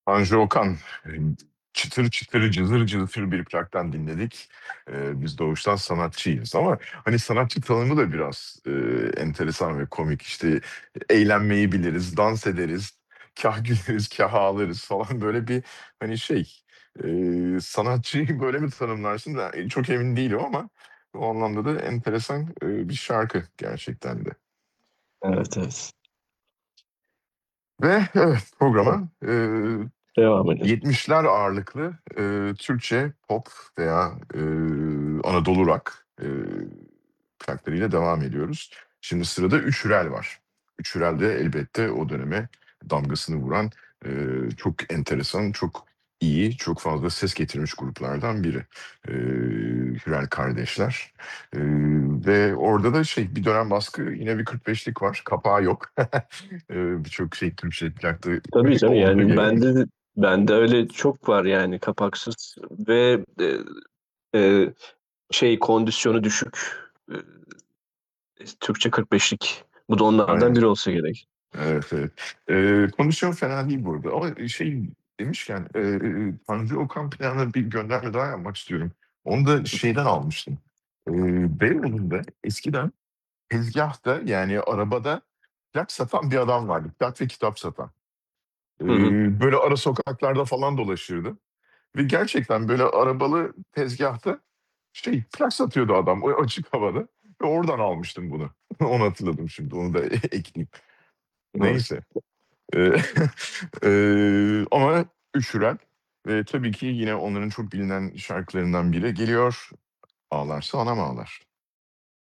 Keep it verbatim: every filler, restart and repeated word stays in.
Tanju Okan, emm, çıtır çıtır, cızır cızır bir plaktan dinledik. Eee, biz doğuştan sanatçıyız ama, hani, sanatçı tanımı da biraz, eee, enteresan ve komik. İşte, eğlenmeyi biliriz, dans ederiz, kâh güleriz, kâh ağlarız falan böyle bir, hani, şey, eee, sanatçıyı böyle mi tanımlarsın da, eee, çok emin değilim ama o anlamda da enteresan, eee, bir şarkı gerçekten de. Evet, evet. Ve evet, Evet. programa, eee, Devam edelim. yetmişler ağırlıklı, eee, Türkçe pop veya, eee, Anadolu Rock, eee, plaklarıyla devam ediyoruz. Şimdi sırada Üç Hürel var. Üç Hürel de elbette o döneme damgasını vuran, eee, çok enteresan, çok iyi, çok fazla ses getirmiş gruplardan biri. Eee, Hürel kardeşler. Eee, ve orada da şey, bir dönem baskı yine bir kırk beşlik var. Kapağı yok. Eee, birçok şey Türkçe plakta Tabii, tabii. olduğu Yani gibi. bende de bende öyle çok var yani kapaksız ve, eee, eee, şey kondisyonu düşük, eee, Türkçe kırk beşlik. Bu da onlardan Aynen. biri olsa gerek. Evet, evet. Eee, kondisyon fena değil bu arada ama, şey demişken, eee, Tanju Okan plağına bir gönderme daha yapmak istiyorum. Onu da şeyden almıştım. Eee, Beyoğlu'nda eskiden tezgâhta, yani arabada plak satan bir adam vardı. Plak ve kitap satan. Eee, Hı hı. böyle ara sokaklarda falan dolaşırdı ve gerçekten böyle arabalı tezgâhta şey, plak satıyordu adam o açık havada ve oradan almıştım bunu. Onu hatırladım şimdi, onu da ekleyeyim. Evet. Neyse. Eee, eee, ama Üç Hürel ve tabii ki yine onların çok bilinen şarkılarından biri geliyor. Ağlarsa Anam Ağlar.